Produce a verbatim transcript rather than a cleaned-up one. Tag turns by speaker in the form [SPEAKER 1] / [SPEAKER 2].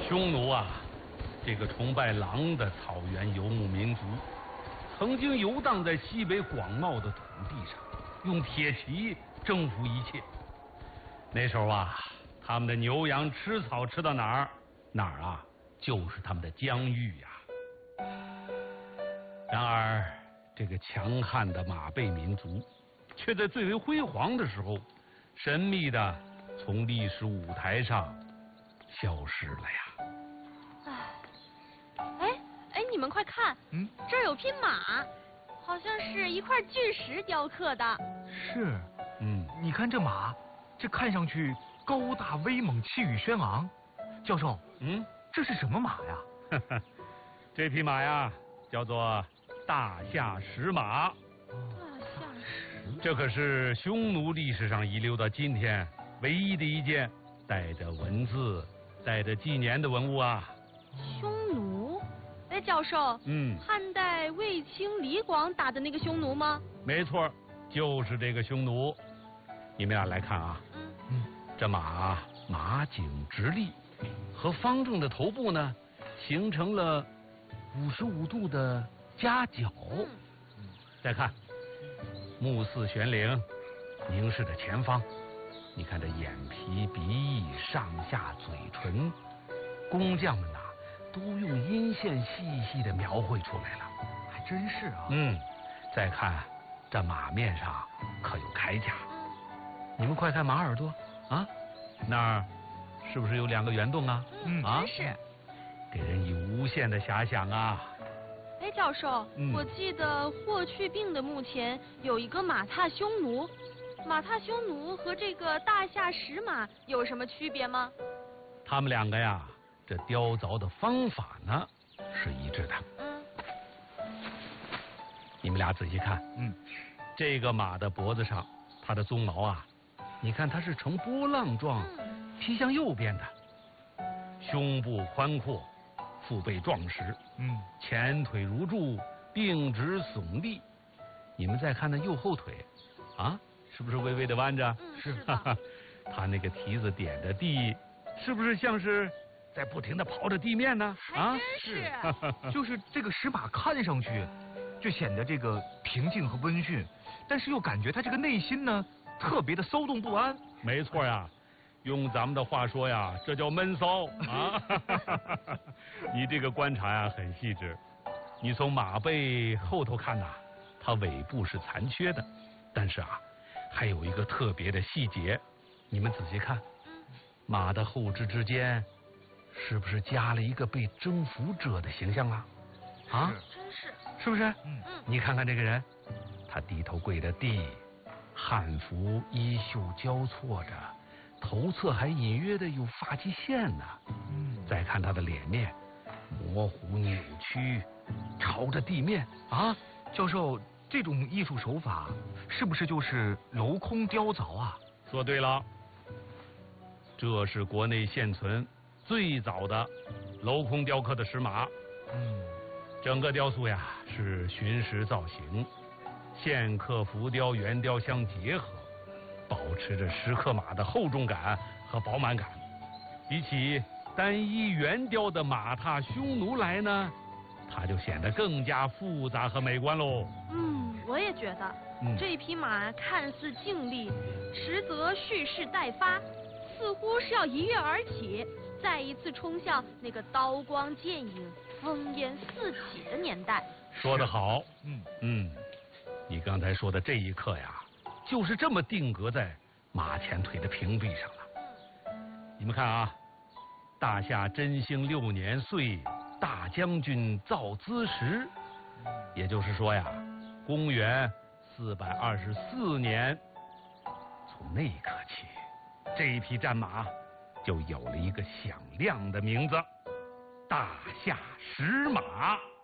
[SPEAKER 1] 匈奴啊，这个崇拜狼的草原游牧民族，曾经游荡在西北广袤的土地上，用铁骑征服一切。那时候啊，他们的牛羊吃草吃到哪儿，哪儿啊就是他们的疆域呀。然而，这个强悍的马背民族，却在最为辉煌的时候，神秘的从历史舞台上消失了呀。
[SPEAKER 2] 哎哎，你们快看，
[SPEAKER 3] 嗯，
[SPEAKER 2] 这儿有匹马，好像是一块巨石雕刻的。
[SPEAKER 3] 是，
[SPEAKER 1] 嗯，
[SPEAKER 3] 你看这马，这看上去高大威猛，气宇轩昂。教授，
[SPEAKER 1] 嗯，
[SPEAKER 3] 这是什么马呀？
[SPEAKER 1] 呵呵，这匹马呀，叫做大夏石马。
[SPEAKER 2] 大夏石，
[SPEAKER 1] 这可是匈奴历史上遗留到今天唯一的一件带着文字、带着纪年的文物啊。
[SPEAKER 2] 匈奴？哎，教授，
[SPEAKER 1] 嗯，
[SPEAKER 2] 汉代卫青、李广打的那个匈奴吗？
[SPEAKER 1] 没错，就是这个匈奴。你们俩来看啊，
[SPEAKER 2] 嗯
[SPEAKER 3] 嗯，
[SPEAKER 1] 这马马颈直立，和方正的头部呢，形成了五十五度的夹角。
[SPEAKER 2] 嗯，
[SPEAKER 1] 再看，目似悬铃，凝视着前方。你看这眼皮、鼻翼、上下嘴唇，工匠们呐、啊，都用阴线细细的描绘出来了。
[SPEAKER 3] 还真是啊。
[SPEAKER 1] 嗯，再看这马面上可有铠甲。你们快看马耳朵啊，那儿是不是有两个圆洞啊？
[SPEAKER 2] 嗯，
[SPEAKER 1] 啊，
[SPEAKER 2] 真是。
[SPEAKER 1] 给人以无限的遐想啊。
[SPEAKER 2] 哎，教授，
[SPEAKER 1] 嗯，
[SPEAKER 2] 我记得霍去病的墓前有一个马踏匈奴，马踏匈奴和这个大夏石马有什么区别吗？
[SPEAKER 1] 他们两个呀，这雕凿的方法呢是一致的。
[SPEAKER 2] 嗯，
[SPEAKER 1] 你们俩仔细看，
[SPEAKER 3] 嗯，
[SPEAKER 1] 这个马的脖子上，它的鬃毛啊，你看它是呈波浪状，披向右边的，胸部宽阔，腹背壮实，
[SPEAKER 3] 嗯，
[SPEAKER 1] 前腿如柱，并直耸立。你们再看那右后腿，啊，是不是微微的弯着？
[SPEAKER 2] 嗯，是的。
[SPEAKER 1] 他那个蹄子点着地，是不是像是在不停的刨着地面呢？
[SPEAKER 2] 还真是。
[SPEAKER 3] 啊、就是这个石马看上去就显得这个平静和温驯，但是又感觉他这个内心呢特别的骚动不安。
[SPEAKER 1] 没错呀，用咱们的话说呀，这叫闷骚啊！你这个观察呀很细致。你从马背后头看呐、啊，它尾部是残缺的，但是啊，还有一个特别的细节，你们仔细看，马的后肢之间是不是加了一个被征服者的形象啊？啊，
[SPEAKER 2] 真是，
[SPEAKER 1] 是不是？
[SPEAKER 3] 嗯
[SPEAKER 2] 嗯，
[SPEAKER 1] 你看看这个人，他低头跪着地，汉服衣袖交错着，头侧还隐约的有发际线呢。
[SPEAKER 3] 嗯，
[SPEAKER 1] 再看他的脸面，模糊扭曲，朝着地面啊。
[SPEAKER 3] 教授，这种艺术手法是不是就是镂空雕凿啊？
[SPEAKER 1] 说对了，这是国内现存最早的镂空雕刻的石马。
[SPEAKER 3] 嗯，
[SPEAKER 1] 整个雕塑呀是寻石造型，线刻浮雕、圆雕相结合，保持着石刻马的厚重感和饱满感。比起单一圆雕的马踏匈奴来呢，它就显得更加复杂和美观喽。
[SPEAKER 2] 嗯，我也觉得，
[SPEAKER 1] 嗯，
[SPEAKER 2] 这匹马看似静立，实则蓄势待发，似乎是要一跃而起，再一次冲向那个刀光剑影、烽烟四起的年代。
[SPEAKER 1] 说得好。
[SPEAKER 3] 嗯
[SPEAKER 1] 嗯，你刚才说的这一刻呀，就是这么定格在马前腿的平地上了。你们看啊，大夏真兴六年岁，大将军造兹时，也就是说呀，公元四百二十四年，从那一刻起，这一匹战马就有了一个响亮的名字——大夏石马。